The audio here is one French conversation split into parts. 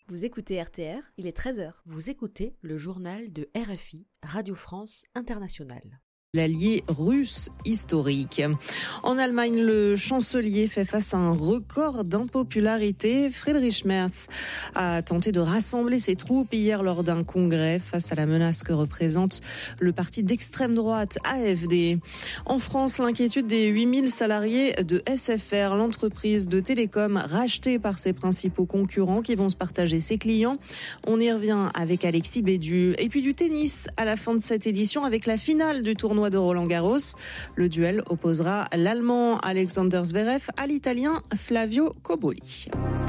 Vous écoutez RTR, il est 13h. Vous écoutez le journal de RFI, Radio France Internationale. L'allié russe historique. En Allemagne, le chancelier fait face à un record d'impopularité. Friedrich Merz a tenté de rassembler ses troupes hier lors d'un congrès face à la menace que représente le parti d'extrême droite AfD. En France, l'inquiétude des 8000 salariés de SFR, l'entreprise de télécom rachetée par ses principaux concurrents qui vont se partager ses clients. On y revient avec Alexis Bédu. Et puis du tennis à la fin de cette édition avec la finale du tournoi de Roland-Garros. Le duel opposera l'Allemand Alexander Zverev à l'Italien Flavio Cobolli.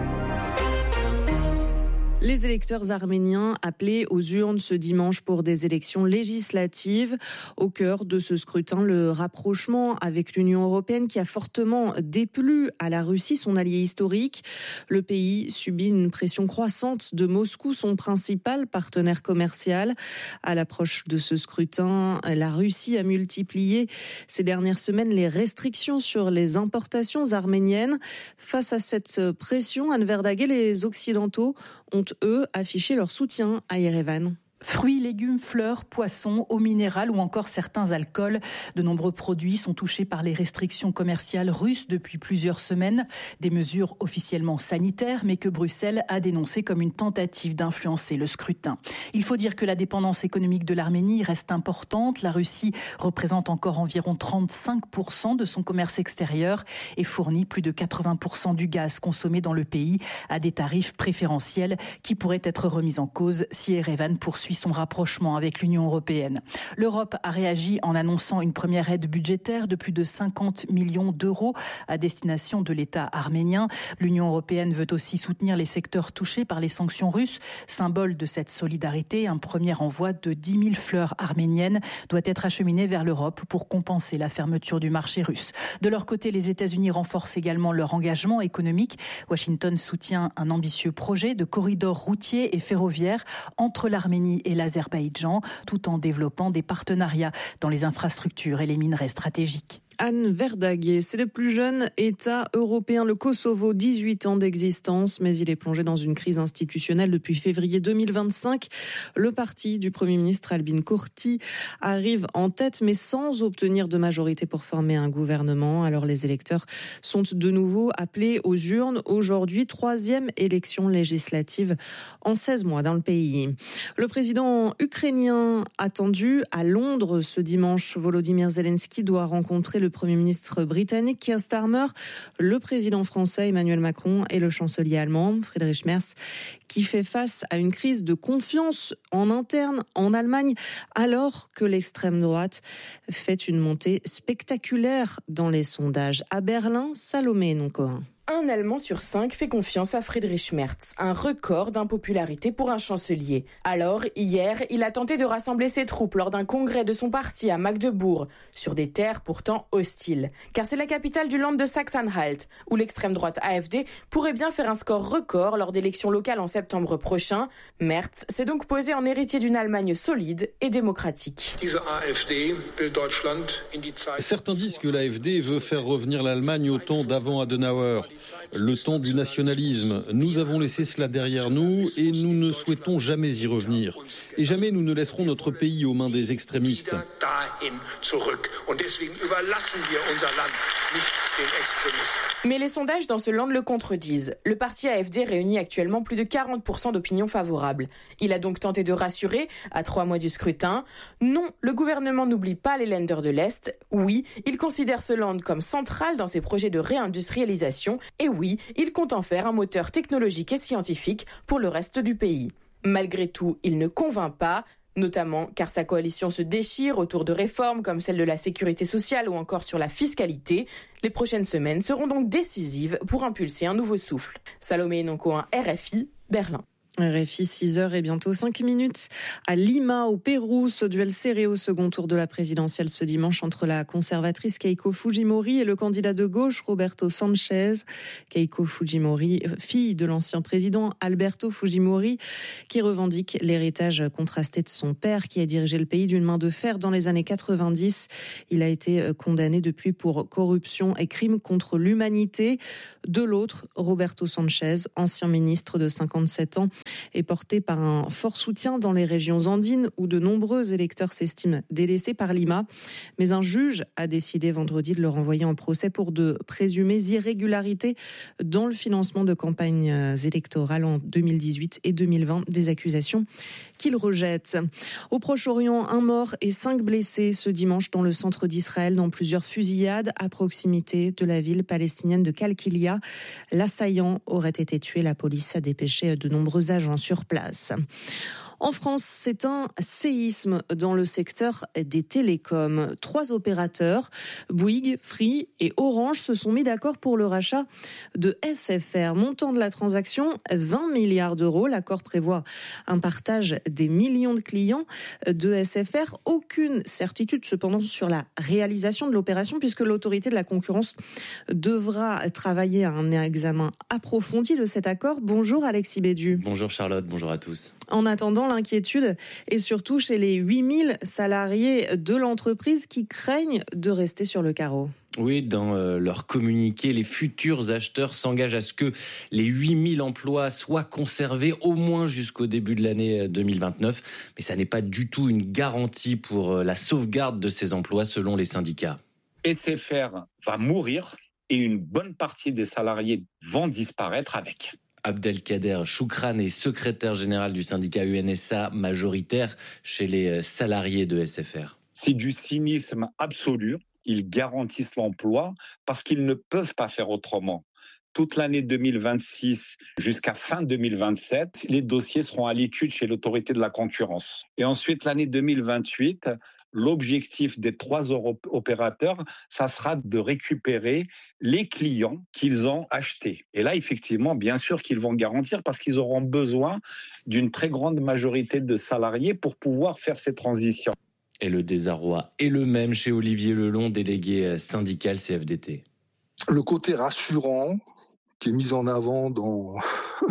Les électeurs arméniens appelés aux urnes ce dimanche pour des élections législatives. Au cœur de ce scrutin, le rapprochement avec l'Union européenne qui a fortement déplu à la Russie, son allié historique. Le pays subit une pression croissante de Moscou, son principal partenaire commercial. À l'approche de ce scrutin, la Russie a multiplié ces dernières semaines les restrictions sur les importations arméniennes. Face à cette pression, Anne Verdaguet, les Occidentaux ont, eux, affiché leur soutien à Erevan. Fruits, légumes, fleurs, poissons, eau minérale ou encore certains alcools. De nombreux produits sont touchés par les restrictions commerciales russes depuis plusieurs semaines. Des mesures officiellement sanitaires, mais que Bruxelles a dénoncées comme une tentative d'influencer le scrutin. Il faut dire que la dépendance économique de l'Arménie reste importante. La Russie représente encore environ 35% de son commerce extérieur et fournit plus de 80% du gaz consommé dans le pays à des tarifs préférentiels qui pourraient être remis en cause si Erevan poursuit son rapprochement avec l'Union européenne. L'Europe a réagi en annonçant une première aide budgétaire de plus de 50 millions d'euros à destination de l'État arménien. L'Union européenne veut aussi soutenir les secteurs touchés par les sanctions russes. Symbole de cette solidarité, un premier envoi de 10 000 fleurs arméniennes doit être acheminé vers l'Europe pour compenser la fermeture du marché russe. De leur côté, les États-Unis renforcent également leur engagement économique. Washington soutient un ambitieux projet de corridor routier et ferroviaire entre l'Arménie et l'Azerbaïdjan, tout en développant des partenariats dans les infrastructures et les minerais stratégiques. Anne Verdaguet, c'est le plus jeune État européen, le Kosovo, 18 ans d'existence, mais il est plongé dans une crise institutionnelle depuis février 2025. Le parti du Premier ministre Albin Kurti arrive en tête, mais sans obtenir de majorité pour former un gouvernement. Alors les électeurs sont de nouveau appelés aux urnes. Aujourd'hui, 3e élection législative en 16 mois dans le pays. Le président ukrainien attendu à Londres ce dimanche, Volodymyr Zelensky doit rencontrer le Premier ministre britannique Keir Starmer, le président français Emmanuel Macron et le chancelier allemand Friedrich Merz, qui fait face à une crise de confiance en interne en Allemagne, alors que l'extrême droite fait une montée spectaculaire dans les sondages. À Berlin, Salomé Noncoin. Un Allemand sur 5 fait confiance à Friedrich Merz, un record d'impopularité pour un chancelier. Alors, hier, il a tenté de rassembler ses troupes lors d'un congrès de son parti à Magdebourg, sur des terres pourtant hostiles. Car c'est la capitale du Land de Sachsen-Anhalt, où l'extrême droite AfD pourrait bien faire un score record lors d'élections locales en septembre prochain. Merz s'est donc posé en héritier d'une Allemagne solide et démocratique. Certains disent que l'AfD veut faire revenir l'Allemagne au temps d'avant Adenauer. Le temps du nationalisme. Nous avons laissé cela derrière nous et nous ne souhaitons jamais y revenir. Et jamais nous ne laisserons notre pays aux mains des extrémistes. Mais les sondages dans ce land le contredisent. Le parti AfD réunit actuellement plus de 40% d'opinions favorables. Il a donc tenté de rassurer, à 3 mois du scrutin. Non, le gouvernement n'oublie pas les Länder de l'Est. Oui, il considère ce land comme central dans ses projets de réindustrialisation. Et oui, il compte en faire un moteur technologique et scientifique pour le reste du pays. Malgré tout, il ne convainc pas, notamment car sa coalition se déchire autour de réformes comme celle de la sécurité sociale ou encore sur la fiscalité. Les prochaines semaines seront donc décisives pour impulser un nouveau souffle. Salomé Noncoin, RFI, Berlin. RFI, 6h et bientôt 5 minutes. À Lima, au Pérou, ce duel serré au second tour de la présidentielle ce dimanche entre la conservatrice Keiko Fujimori et le candidat de gauche Roberto Sanchez. Keiko Fujimori, fille de l'ancien président Alberto Fujimori, qui revendique l'héritage contrasté de son père qui a dirigé le pays d'une main de fer dans les années 90. Il a été condamné depuis pour corruption et crimes contre l'humanité. De l'autre, Roberto Sanchez, ancien ministre de 57 ans, est porté par un fort soutien dans les régions andines où de nombreux électeurs s'estiment délaissés par Lima. Mais un juge a décidé vendredi de le renvoyer en procès pour de présumées irrégularités dans le financement de campagnes électorales en 2018 et 2020, des accusations qu'il rejette. Au Proche-Orient, un mort et 5 blessés ce dimanche dans le centre d'Israël dans plusieurs fusillades à proximité de la ville palestinienne de Kalkilia. L'assaillant aurait été tué. La police a dépêché de nombreux agents sur place. En France, c'est un séisme dans le secteur des télécoms. 3 opérateurs, Bouygues, Free et Orange, se sont mis d'accord pour le rachat de SFR. Montant de la transaction, 20 milliards d'euros. L'accord prévoit un partage des millions de clients de SFR. Aucune certitude cependant sur la réalisation de l'opération puisque l'autorité de la concurrence devra travailler à un examen approfondi de cet accord. Bonjour Alexis Bédu. Bonjour Charlotte, bonjour à tous. En attendant, l'inquiétude est surtout chez les 8000 salariés de l'entreprise qui craignent de rester sur le carreau. Oui, dans leur communiqué, les futurs acheteurs s'engagent à ce que les 8000 emplois soient conservés au moins jusqu'au début de l'année 2029. Mais ça n'est pas du tout une garantie pour la sauvegarde de ces emplois selon les syndicats. SFR va mourir et une bonne partie des salariés vont disparaître avec. Abdelkader Choukran est secrétaire général du syndicat UNSA majoritaire chez les salariés de SFR. C'est du cynisme absolu. Ils garantissent l'emploi parce qu'ils ne peuvent pas faire autrement. Toute l'année 2026 jusqu'à fin 2027, les dossiers seront à l'étude chez l'autorité de la concurrence. Et ensuite, l'année 2028, l'objectif des 3 opérateurs, ça sera de récupérer les clients qu'ils ont achetés. Et là, effectivement, bien sûr qu'ils vont garantir parce qu'ils auront besoin d'une très grande majorité de salariés pour pouvoir faire ces transitions. Et le désarroi est le même chez Olivier Lelon, délégué syndical CFDT. Le côté rassurant qui est mis en avant dans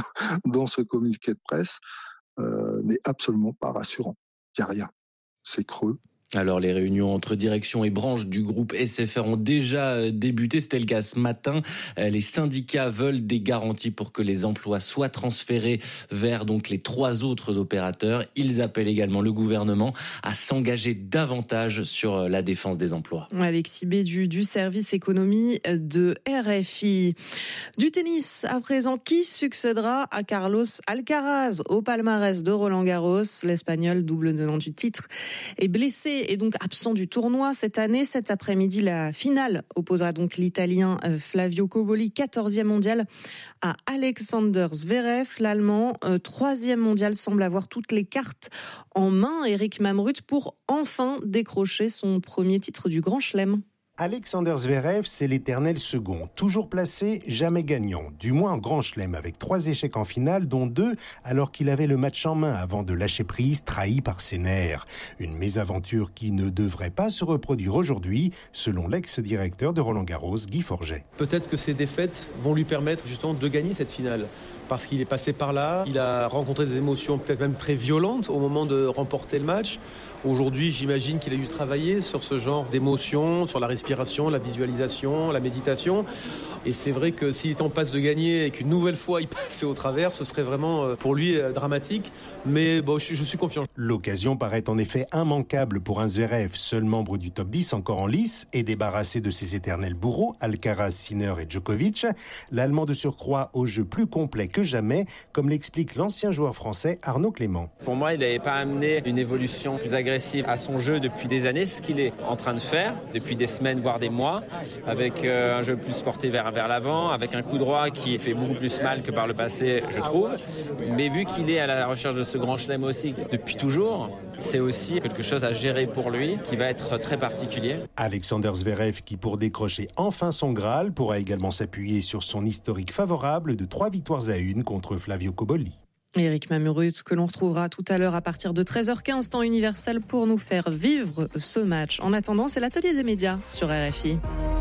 ce communiqué de presse n'est absolument pas rassurant. Il n'y a rien. C'est creux. Alors, les réunions entre direction et branches du groupe SFR ont déjà débuté. C'était le cas ce matin. Les syndicats veulent des garanties pour que les emplois soient transférés vers donc les 3 autres opérateurs. Ils appellent également le gouvernement à s'engager davantage sur la défense des emplois. Alexis Bédu du service économie de RFI. Du tennis, à présent, qui succédera à Carlos Alcaraz au palmarès de Roland-Garros? L'Espagnol, double tenant du titre, est blessé et donc absent du tournoi cette année. Cet après-midi, la finale opposera donc l'Italien Flavio Cobolli, 14e mondial, à Alexander Zverev. L'Allemand, 3e mondial, semble avoir toutes les cartes en main. Eric Mamrut pour enfin décrocher son premier titre du Grand Chelem. Alexander Zverev, c'est l'éternel second. Toujours placé, jamais gagnant. Du moins en Grand Chelem, avec 3 échecs en finale, dont 2 alors qu'il avait le match en main avant de lâcher prise, trahi par ses nerfs. Une mésaventure qui ne devrait pas se reproduire aujourd'hui, selon l'ex-directeur de Roland-Garros, Guy Forget. Peut-être que ces défaites vont lui permettre justement de gagner cette finale. Parce qu'il est passé par là, il a rencontré des émotions peut-être même très violentes au moment de remporter le match. Aujourd'hui, j'imagine qu'il a dû travailler sur ce genre d'émotions, sur la respiration, la visualisation, la méditation. Et c'est vrai que s'il est en passe de gagner et qu'une nouvelle fois il passait au travers, ce serait vraiment pour lui dramatique. Mais bon, je suis confiant. L'occasion paraît en effet immanquable pour un Zverev, seul membre du top 10 encore en lice et débarrassé de ses éternels bourreaux, Alcaraz, Sinner et Djokovic. L'Allemand de surcroît au jeu plus complet que jamais, comme l'explique l'ancien joueur français Arnaud Clément. Pour moi, il n'avait pas amené une évolution plus agressive à son jeu depuis des années, ce qu'il est en train de faire depuis des semaines, voire des mois, avec un jeu plus porté vers l'avant, avec un coup droit qui fait beaucoup plus mal que par le passé, je trouve. Mais vu qu'il est à la recherche de ce grand chelem aussi depuis toujours, c'est aussi quelque chose à gérer pour lui qui va être très particulier. Alexander Zverev qui, pour décrocher enfin son Graal, pourra également s'appuyer sur son historique favorable de 3 victoires à 1 contre Flavio Cobolli. Eric Mamrut, que l'on retrouvera tout à l'heure à partir de 13h15 temps universel pour nous faire vivre ce match. En attendant, c'est l'atelier des médias sur RFI.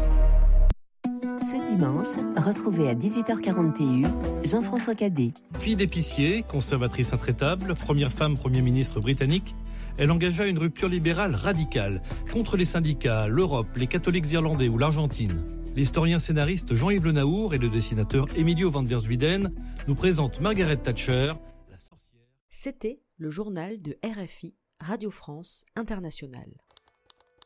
Ce dimanche, retrouvez à 18h41 Jean-François Cadet. Fille d'épicier, conservatrice intraitable, première femme Premier ministre britannique, elle engagea une rupture libérale radicale contre les syndicats, l'Europe, les catholiques irlandais ou l'Argentine. L'historien scénariste Jean-Yves Le Naour et le dessinateur Emilio van der Zuyden nous présentent Margaret Thatcher, la sorcière. C'était le journal de RFI, Radio France Internationale.